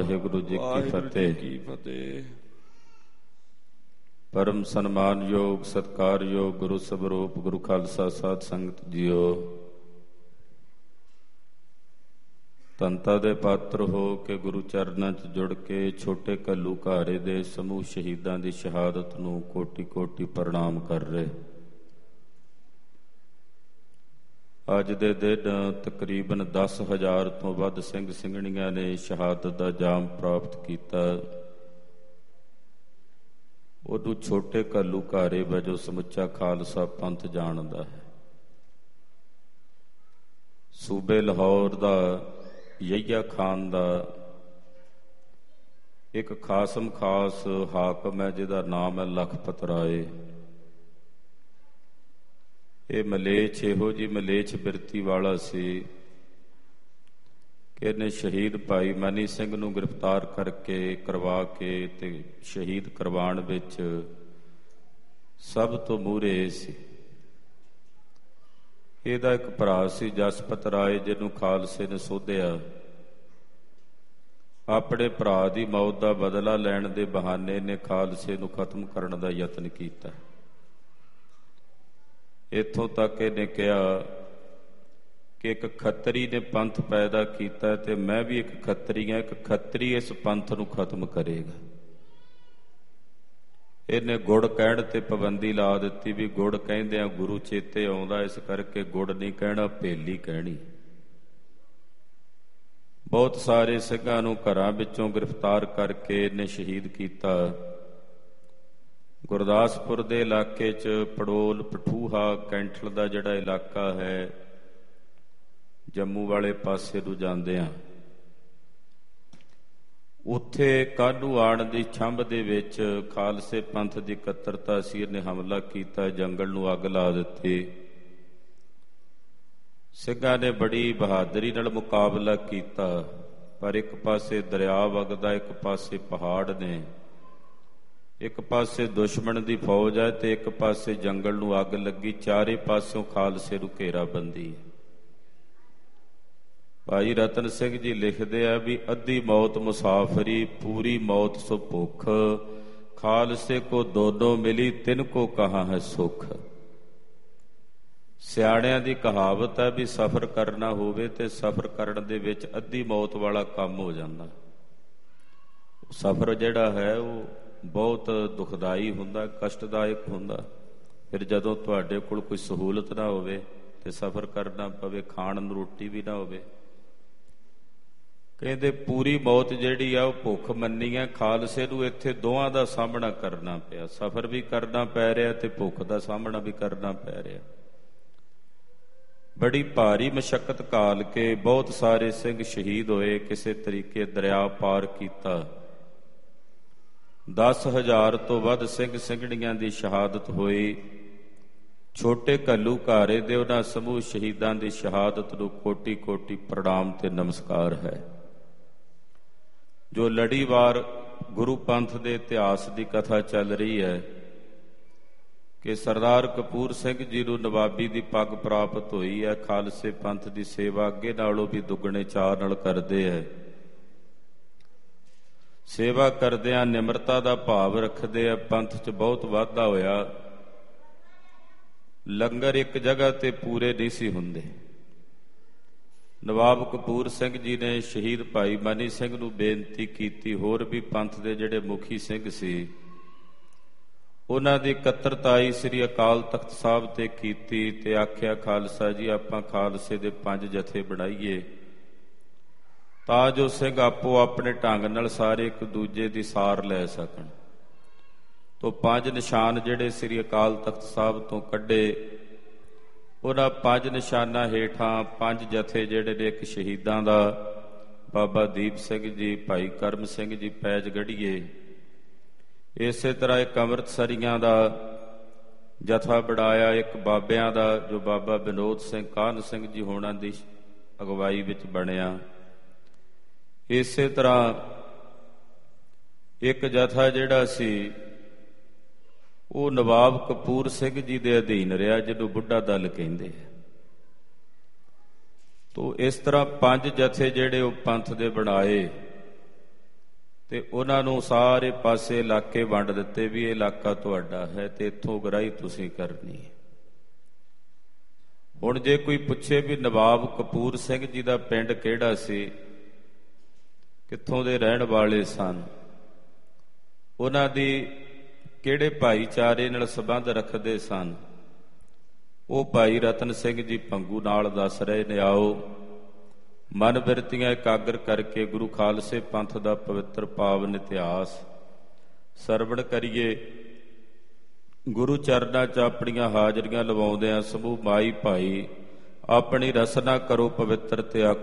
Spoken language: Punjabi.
ਵਾਹਿਗੁਰੂ ਜੀ ਕੀ ਫਤਿਹ। ਪਰਮ ਸਨਮਾਨਯੋਗ ਸਤਿਕਾਰਯੋਗ ਗੁਰੂ ਸਵਰੂਪ ਗੁਰੂ ਖਾਲਸਾ ਸਾਧ ਸੰਗਤ ਜੀਓ, ਧੰਤਾ ਦੇ ਪਾਤਰ ਹੋ ਕੇ ਗੁਰੂ ਚਰਨਾਂ 'ਚ ਜੁੜ ਕੇ ਛੋਟੇ ਘੱਲੂ ਘਾਰੇ ਦੇ ਸਮੂਹ ਸ਼ਹੀਦਾਂ ਦੀ ਸ਼ਹਾਦਤ ਨੂੰ ਕੋਟि ਕੋਟि ਪ੍ਰਣਾਮ ਕਰ ਰਹੇ। ਅੱਜ ਦੇ ਦਿਨ ਤਕਰੀਬਨ 10,000 ਤੋਂ ਵੱਧ ਸਿੰਘ ਸਿੰਘਣੀਆਂ ਨੇ ਸ਼ਹਾਦਤ ਦਾ ਜਾਮ ਪ੍ਰਾਪਤ ਕੀਤਾ। ਉਦੋਂ ਛੋਟੇ ਘੱਲੂ ਘਾਰੇ ਵਜੋਂ ਸਮੁੱਚਾ ਖਾਲਸਾ ਪੰਥ ਜਾਣਦਾ ਹੈ। ਸੂਬੇ ਲਾਹੌਰ ਦਾ ਯਹੀਆ ਖਾਨ ਦਾ ਇੱਕ ਖਾਸਮ ਖਾਸ ਹਾਕਮ ਹੈ ਜਿਹਦਾ ਨਾਮ ਹੈ ਲਖਪਤ ਰਾਏ। ਇਹ ਮਲੇਛ ਇਹੋ ਜਿਹੀ ਮਲੇਛ ਬਿਰਤੀ ਵਾਲਾ ਸੀ ਕਿ ਇਹਨੇ ਸ਼ਹੀਦ ਭਾਈ ਮਨੀ ਸਿੰਘ ਨੂੰ ਗ੍ਰਿਫਤਾਰ ਕਰਕੇ ਕਰਵਾ ਕੇ ਤੇ ਸ਼ਹੀਦ ਕਰਵਾਉਣ ਵਿੱਚ ਸਭ ਤੋਂ ਮੂਹਰੇ ਸੀ। ਇਹਦਾ ਇੱਕ ਭਰਾ ਸੀ ਜਸਪਤ ਰਾਏ, ਜਿਹਨੂੰ ਖਾਲਸੇ ਨੇ ਸੋਧਿਆ। ਆਪਣੇ ਭਰਾ ਦੀ ਮੌਤ ਦਾ ਬਦਲਾ ਲੈਣ ਦੇ ਬਹਾਨੇ ਨੇ ਖਾਲਸੇ ਨੂੰ ਖਤਮ ਕਰਨ ਦਾ ਯਤਨ ਕੀਤਾ। ਇੱਥੋਂ ਤੱਕ ਇਹਨੇ ਕਿਹਾ ਕਿ ਇੱਕ ਖੱਤਰੀ ਨੇ ਪੰਥ ਪੈਦਾ ਕੀਤਾ ਤੇ ਮੈਂ ਵੀ ਇੱਕ ਖੱਤਰੀ ਹਾਂ, ਇੱਕ ਖੱਤਰੀ ਇਸ ਪੰਥ ਨੂੰ ਖਤਮ ਕਰੇਗਾ। ਇਹਨੇ ਗੁੜ ਕਹਿਣ ਤੇ ਪਾਬੰਦੀ ਲਾ ਦਿੱਤੀ ਵੀ ਗੁੜ ਕਹਿੰਦਿਆਂ ਗੁਰੂ ਚੇਤੇ ਆਉਂਦਾ, ਇਸ ਕਰਕੇ ਗੁੜ ਨਹੀਂ ਕਹਿਣਾ, ਭੇਲੀ ਕਹਿਣੀ। ਬਹੁਤ ਸਾਰੇ ਸਿੰਘਾਂ ਨੂੰ ਘਰਾਂ ਵਿੱਚੋਂ ਗ੍ਰਿਫਤਾਰ ਕਰਕੇ ਇਹਨੇ ਸ਼ਹੀਦ ਕੀਤਾ। ਗੁਰਦਾਸਪੁਰ ਦੇ ਇਲਾਕੇ 'ਚ ਪੜੋਲ ਪਠੂਹਾ ਕੈਂਠਲ ਦਾ ਜਿਹੜਾ ਇਲਾਕਾ ਹੈ, ਜੰਮੂ ਵਾਲੇ ਪਾਸੇ ਨੂੰ ਜਾਂਦਿਆਂ, ਉੱਥੇ ਕਾਹਨੂੰ ਆਣ ਦੀ ਛੰਭ ਦੇ ਵਿੱਚ ਖਾਲਸੇ ਪੰਥ ਦੀ ਇਕੱਤਰਤਾ ਸੀ। ਇਹਨੇ ਹਮਲਾ ਕੀਤਾ, ਜੰਗਲ ਨੂੰ ਅੱਗ ਲਾ ਦਿੱਤੀ। ਸਿੰਘਾਂ ਨੇ ਬੜੀ ਬਹਾਦਰੀ ਨਾਲ ਮੁਕਾਬਲਾ ਕੀਤਾ, ਪਰ ਇੱਕ ਪਾਸੇ ਦਰਿਆ ਵਗਦਾ, ਇੱਕ ਪਾਸੇ ਪਹਾੜ ਨੇ, ਇੱਕ ਪਾਸੇ ਦੁਸ਼ਮਣ ਦੀ ਫੌਜ ਹੈ ਤੇ ਇੱਕ ਪਾਸੇ ਜੰਗਲ ਨੂੰ ਅੱਗ ਲੱਗੀ। ਚਾਰੇ ਪਾਸਿਓਂ ਖਾਲਸੇ ਨੂੰ ਘੇਰਾਬੰਦੀ। ਭਾਈ ਰਤਨ ਸਿੰਘ ਜੀ ਲਿਖਦੇ ਆ ਵੀ ਅੱਧੀ ਮੌਤ ਮੁਸਾਫਰੀ, ਪੂਰੀ ਮੌਤ ਸੋ ਭੁੱਖ, ਖਾਲਸੇ ਕੋ ਦੋਨੋਂ ਮਿਲੀ, ਤਿੰਨ ਕੋ ਕਹਾਂ ਹੈ ਸੁੱਖ। ਸਿਆਣਿਆਂ ਦੀ ਕਹਾਵਤ ਹੈ ਵੀ ਸਫ਼ਰ ਕਰਨਾ ਹੋਵੇ ਤੇ ਸਫ਼ਰ ਕਰਨ ਦੇ ਵਿੱਚ ਅੱਧੀ ਮੌਤ ਵਾਲਾ ਕੰਮ ਹੋ ਜਾਂਦਾ। ਸਫ਼ਰ ਜਿਹੜਾ ਹੈ ਉਹ ਬਹੁਤ ਦੁਖਦਾਈ ਹੁੰਦਾ, ਕਸ਼ਟਦਾਇਕ ਹੁੰਦਾ। ਫਿਰ ਜਦੋਂ ਤੁਹਾਡੇ ਕੋਲ ਕੋਈ ਸਹੂਲਤ ਨਾ ਹੋਵੇ ਤੇ ਸਫ਼ਰ ਕਰਨਾ ਪਵੇ, ਖਾਣ ਨੂੰ ਰੋਟੀ ਵੀ ਨਾ ਹੋਵੇ। ਕਹਿੰਦੇ ਪੂਰੀ ਮੌਤ ਜਿਹੜੀ ਆ ਉਹ ਭੁੱਖ ਮੰਨੀ ਹੈ। ਖਾਲਸੇ ਨੂੰ ਇੱਥੇ ਦੋਹਾਂ ਦਾ ਸਾਹਮਣਾ ਕਰਨਾ ਪਿਆ, ਸਫ਼ਰ ਵੀ ਕਰਨਾ ਪੈ ਰਿਹਾ ਤੇ ਭੁੱਖ ਦਾ ਸਾਹਮਣਾ ਵੀ ਕਰਨਾ ਪੈ ਰਿਹਾ। ਬੜੀ ਭਾਰੀ ਮਸ਼ੱਕਤ ਘਾਲ ਕੇ ਬਹੁਤ ਸਾਰੇ ਸਿੰਘ ਸ਼ਹੀਦ ਹੋਏ, ਕਿਸੇ ਤਰੀਕੇ ਦਰਿਆ ਪਾਰ ਕੀਤਾ। 10,000 ਤੋਂ ਵੱਧ ਸਿੰਘ ਸਿੰਘਣੀਆਂ ਦੀ ਸ਼ਹਾਦਤ ਹੋਈ। ਛੋਟੇ ਘੱਲੂ ਘਾਰੇ ਦੇ ਉਹਨਾਂ ਸਮੂਹ ਸ਼ਹੀਦਾਂ ਦੀ ਸ਼ਹਾਦਤ ਨੂੰ ਕੋਟि ਕੋਟि ਪ੍ਰਣਾਮ ਤੇ ਨਮਸਕਾਰ ਹੈ। ਜੋ ਲੜੀਵਾਰ ਗੁਰੂ ਪੰਥ ਦੇ ਇਤਿਹਾਸ ਦੀ ਕਥਾ ਚੱਲ ਰਹੀ ਹੈ ਕਿ ਸਰਦਾਰ ਕਪੂਰ ਸਿੰਘ ਜੀ ਨੂੰ ਨਵਾਬੀ ਦੀ ਪੱਗ ਪ੍ਰਾਪਤ ਹੋਈ ਹੈ। ਖਾਲਸੇ ਪੰਥ ਦੀ ਸੇਵਾ ਅੱਗੇ ਨਾਲੋਂ ਵੀ ਦੁੱਗਣੇ ਚਾਅ ਨਾਲ ਕਰਦੇ ਹੈ। ਸੇਵਾ ਕਰਦਿਆਂ ਨਿਮਰਤਾ ਦਾ ਭਾਵ ਰੱਖਦੇ ਆ। ਪੰਥ 'ਚ ਬਹੁਤ ਵਾਧਾ ਹੋਇਆ। ਲੰਗਰ ਇੱਕ ਜਗ੍ਹਾ ਤੇ ਪੂਰੇ ਨਹੀਂ ਸੀ ਹੁੰਦੇ। ਨਵਾਬ ਕਪੂਰ ਸਿੰਘ ਜੀ ਨੇ ਸ਼ਹੀਦ ਭਾਈ ਮਨੀ ਸਿੰਘ ਨੂੰ ਬੇਨਤੀ ਕੀਤੀ, ਹੋਰ ਵੀ ਪੰਥ ਦੇ ਜਿਹੜੇ ਮੁਖੀ ਸਿੰਘ ਸੀ ਉਹਨਾਂ ਦੀ ਇਕੱਤਰਤਾਈ ਸ੍ਰੀ ਅਕਾਲ ਤਖਤ ਸਾਹਿਬ ਤੇ ਕੀਤੀ ਤੇ ਆਖਿਆ, ਖਾਲਸਾ ਜੀ ਆਪਾਂ ਖਾਲਸੇ ਦੇ 5 ਜਥੇ ਬਣਾਈਏ ਤਾਂ ਜੋ ਸਿੰਘ ਆਪੋ ਆਪਣੇ ਢੰਗ ਨਾਲ ਸਾਰੇ ਇੱਕ ਦੂਜੇ ਦੀ ਸਾਰ ਲੈ ਸਕਣ। ਤੋਂ 5 ਨਿਸ਼ਾਨ ਜਿਹੜੇ ਸ੍ਰੀ ਅਕਾਲ ਤਖਤ ਸਾਹਿਬ ਤੋਂ ਕੱਢੇ, ਉਹਨਾਂ 5 ਨਿਸ਼ਾਨਾਂ ਹੇਠਾਂ 5 ਜਥੇ ਜਿਹੜੇ ਨੇ, ਇੱਕ ਸ਼ਹੀਦਾਂ ਦਾ ਬਾਬਾ ਦੀਪ ਸਿੰਘ ਜੀ, ਭਾਈ ਕਰਮ ਸਿੰਘ ਜੀ ਪੈਜ ਗੜੀਏ, ਇਸੇ ਤਰ੍ਹਾਂ ਇੱਕ ਅੰਮ੍ਰਿਤਸਰੀਆਂ ਦਾ ਜਥਾ ਬਣਾਇਆ, ਇੱਕ ਬਾਬਿਆਂ ਦਾ ਜੋ ਬਾਬਾ ਵਿਨੋਦ ਸਿੰਘ ਕਾਹਨ ਸਿੰਘ ਜੀ ਹੋਣਾ ਦੀ ਅਗਵਾਈ ਵਿੱਚ ਬਣਿਆ। ਇਸੇ ਤਰ੍ਹਾਂ ਇੱਕ ਜਥਾ ਜਿਹੜਾ ਸੀ ਉਹ ਨਵਾਬ ਕਪੂਰ ਸਿੰਘ ਜੀ ਦੇ ਅਧੀਨ ਰਿਹਾ, ਜਿਹਨੂੰ ਬੁੱਢਾ ਦਲ ਕਹਿੰਦੇ ਆ। ਤੋ ਇਸ ਤਰ੍ਹਾਂ 5 ਜਥੇ ਜਿਹੜੇ ਉਹ ਪੰਥ ਦੇ ਬਣਾਏ ਤੇ ਉਹਨਾਂ ਨੂੰ ਸਾਰੇ ਪਾਸੇ ਇਲਾਕੇ ਵੰਡ ਦਿੱਤੇ ਵੀ ਇਹ ਇਲਾਕਾ ਤੁਹਾਡਾ ਹੈ ਤੇ ਇੱਥੋਂ ਗਰਾਹੀ ਤੁਸੀਂ ਕਰਨੀ ਹੈ। ਹੁਣ ਜੇ ਕੋਈ ਪੁੱਛੇ ਵੀ ਨਵਾਬ ਕਪੂਰ ਸਿੰਘ ਜੀ ਦਾ ਪਿੰਡ ਕਿਹੜਾ ਸੀ, ਕਿੱਥੋਂ ਦੇ ਰਹਿਣ ਵਾਲੇ ਸਨ, ਉਹਨਾਂ ਦੀ ਕਿਹੜੇ ਭਾਈਚਾਰੇ ਨਾਲ ਸੰਬੰਧ ਰੱਖਦੇ ਸਨ, ਉਹ ਭਾਈ ਰਤਨ ਸਿੰਘ ਜੀ ਭੰਗੂ ਨਾਲ ਦੱਸ ਰਹੇ ਨੇ। ਆਓ ਮਨ ਬਿਰਤੀਆਂ ਇਕਾਗਰ ਕਰਕੇ ਗੁਰੂ ਖਾਲਸੇ ਪੰਥ ਦਾ ਪਵਿੱਤਰ ਪਾਵਨ ਇਤਿਹਾਸ ਸਰਵਣ ਕਰੀਏ। ਗੁਰੂ ਚਰਨਾਂ 'ਚ ਆਪਣੀਆਂ ਹਾਜ਼ਰੀਆਂ ਲਵਾਉਂਦਿਆਂ ਸਮੂਹ ਮਾਈ ਭਾਈ ਆਪਣੀ ਰਸਨਾ ਕਰੋ ਪਵਿੱਤਰ ਤੇ